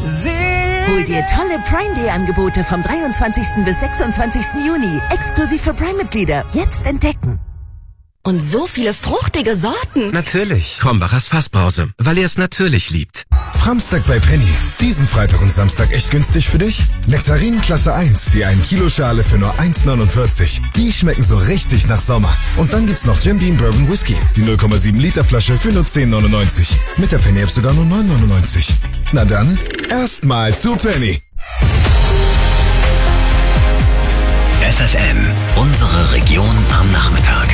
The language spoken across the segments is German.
Hol dir tolle Prime Day Angebote vom 23. bis 26. Juni. Exklusiv für Prime-Mitglieder. Jetzt entdecken. Und so viele fruchtige Sorten. Natürlich. Krombacher Fassbrause, weil ihr es natürlich liebt. Framstag bei Penny. Diesen Freitag und Samstag echt günstig für dich? Nektarinen Klasse 1, die 1 Kilo Schale für nur 1,49. Die schmecken so richtig nach Sommer. Und dann gibt's noch Jim Beam Bourbon Whisky. Die 0,7 Liter Flasche für nur 10,99. Mit der Penny App sogar nur 9,99. Na dann, erstmal zu Penny. FFN, unsere Region am Nachmittag.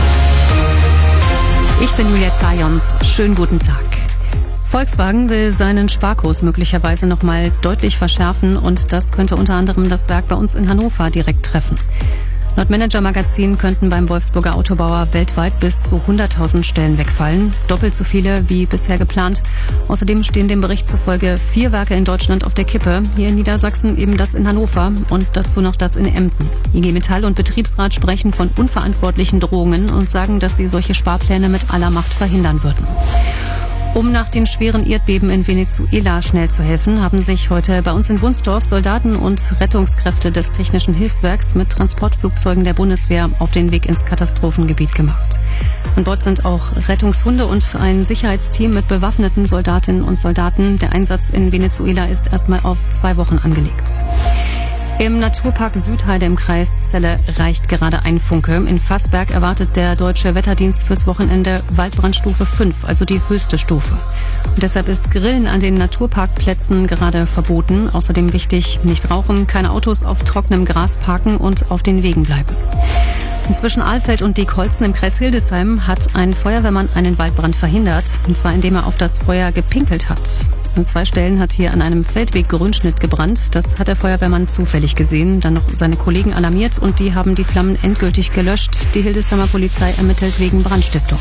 Ich bin Julia Zajons. Schönen guten Tag. Volkswagen will seinen Sparkurs möglicherweise nochmal deutlich verschärfen und das könnte unter anderem das Werk bei uns in Hannover direkt treffen. Laut Manager-Magazin könnten beim Wolfsburger Autobauer weltweit bis zu 100.000 Stellen wegfallen. Doppelt so viele wie bisher geplant. Außerdem stehen dem Bericht zufolge 4 Werke in Deutschland auf der Kippe. Hier in Niedersachsen eben das in Hannover und dazu noch das in Emden. IG Metall und Betriebsrat sprechen von unverantwortlichen Drohungen und sagen, dass sie solche Sparpläne mit aller Macht verhindern würden. Um nach den schweren Erdbeben in Venezuela schnell zu helfen, haben sich heute bei uns in Wunsdorf Soldaten und Rettungskräfte des Technischen Hilfswerks mit Transportflugzeugen der Bundeswehr auf den Weg ins Katastrophengebiet gemacht. An Bord sind auch Rettungshunde und ein Sicherheitsteam mit bewaffneten Soldatinnen und Soldaten. Der Einsatz in Venezuela ist erstmal auf 2 Wochen angelegt. Im Naturpark Südheide im Kreis Celle reicht gerade ein Funke. In Fassberg erwartet der Deutsche Wetterdienst fürs Wochenende Waldbrandstufe 5, also die höchste Stufe. Und deshalb ist Grillen an den Naturparkplätzen gerade verboten. Außerdem wichtig, nicht rauchen, keine Autos auf trockenem Gras parken und auf den Wegen bleiben. Zwischen Ahlfeld und Diekholzen im Kreis Hildesheim hat ein Feuerwehrmann einen Waldbrand verhindert. Und zwar indem er auf das Feuer gepinkelt hat. An 2 Stellen hat hier an einem Feldweg Grünschnitt gebrannt. Das hat der Feuerwehrmann zufällig gesehen, dann noch seine Kollegen alarmiert und die haben die Flammen endgültig gelöscht. Die Hildesheimer Polizei ermittelt wegen Brandstiftung.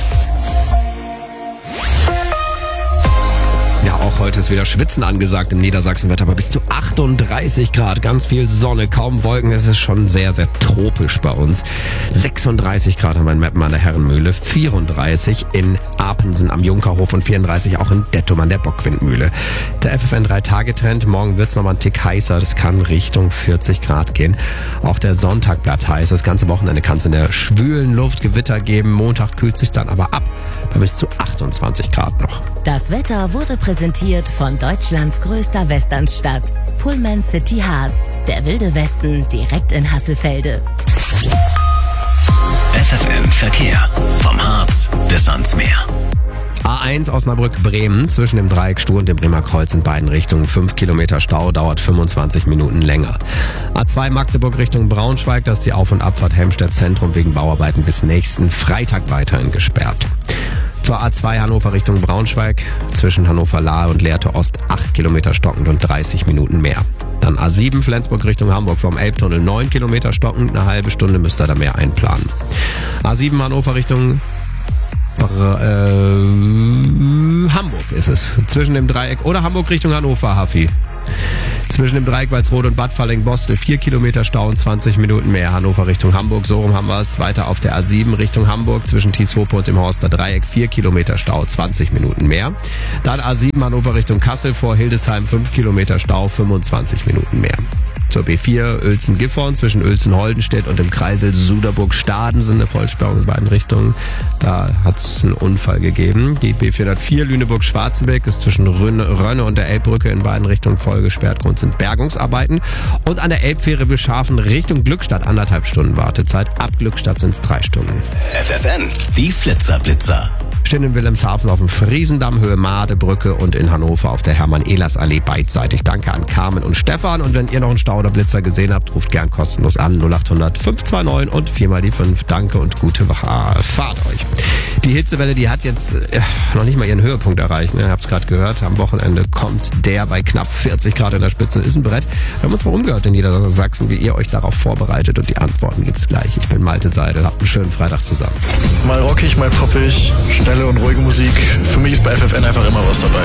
Ja, auch heute ist wieder Schwitzen angesagt im Niedersachsenwetter, aber bis zu 38 Grad, ganz viel Sonne, kaum Wolken, es ist schon sehr, sehr tropisch bei uns. 36 Grad haben wir in Meppen an der Herrenmühle, 34 in Apensen am Junkerhof und 34 auch in Dettum an der Bockwindmühle. Der FFN 3-Tage-Trend, morgen wird's nochmal ein Tick heißer, das kann Richtung 40 Grad gehen. Auch der Sonntag bleibt heiß, das ganze Wochenende kann es in der schwülen Luft Gewitter geben, Montag kühlt sich dann aber ab bei bis zu 28 Grad noch. Das Wetter wurde präsentiert von Deutschlands größter Westernstadt, Pullman City Harz, der wilde Westen direkt in Hasselfelde. FFN Verkehr, vom Harz bis ans Meer. A1 Osnabrück-Bremen zwischen dem Dreieck Stur und dem Bremer Kreuz in beiden Richtungen 5 Kilometer Stau, dauert 25 Minuten länger. A2 Magdeburg Richtung Braunschweig, das ist die Auf- und Abfahrt Helmstedt Zentrum wegen Bauarbeiten bis nächsten Freitag weiterhin gesperrt. Zur A2 Hannover Richtung Braunschweig, zwischen Hannover-Lahe und Lehrte Ost 8 Kilometer stockend und 30 Minuten mehr. Dann A7 Flensburg Richtung Hamburg vom Elbtunnel 9 Kilometer stockend, eine halbe Stunde müsst ihr da mehr einplanen. A7 Hannover Richtung Hamburg ist es. Zwischen dem Dreieck oder Hamburg Richtung Hannover, Hafi. Zwischen dem Dreieck Walsrode und Bad Falling-Bostel 4 Kilometer Stau und 20 Minuten mehr. Hannover Richtung Hamburg, so rum haben wir es. Weiter auf der A7 Richtung Hamburg zwischen Tieshope und dem Horster Dreieck 4 Kilometer Stau, 20 Minuten mehr. Dann A7 Hannover Richtung Kassel vor Hildesheim 5 Kilometer Stau, 25 Minuten mehr. Zur B4 Uelzen-Gifhorn zwischen Uelzen-Holdenstedt und dem Kreisel Suderburg-Staden sind eine Vollsperrung in beiden Richtungen. Da hat es einen Unfall gegeben. Die B404 Lüneburg-Schwarzenberg ist zwischen Rönne und der Elbbrücke in beiden Richtungen voll gesperrt. Grund sind Bergungsarbeiten. Und an der Elbfähre Wilschafen Richtung Glückstadt 1,5 Stunden Wartezeit. Ab Glückstadt sind es 3 Stunden. FFN, die Flitzer-Blitzer. Stehen in Wilhelmshaven auf dem Friesendamm, Höhe Madebrücke und in Hannover auf der Hermann-Ehlers-Allee beidseitig. Danke an Carmen und Stefan. Und wenn ihr noch einen Stau oder Blitzer gesehen habt, ruft gern kostenlos an 0800 529 und 4 die 5. Danke und gute Fahrt euch. Die Hitzewelle, die hat jetzt noch nicht mal ihren Höhepunkt erreicht. Ne? Ihr habt es gerade gehört, am Wochenende kommt der bei knapp 40 Grad in der Spitze. Ist ein Brett. Wir haben uns mal umgehört in Niedersachsen, wie ihr euch darauf vorbereitet und die Antworten gibt's gleich. Ich bin Malte Seidel, habt einen schönen Freitag zusammen. Mal rockig, mal poppig, schnelle und ruhige Musik. Für mich ist bei FFN einfach immer was dabei.